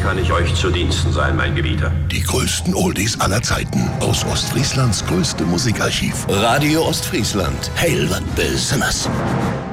kann ich euch zu Diensten sein, mein Gebieter? Die größten Oldies aller Zeiten aus Ostfrieslands größtem Musikarchiv. Radio Ostfriesland. Heil, was Besonderes.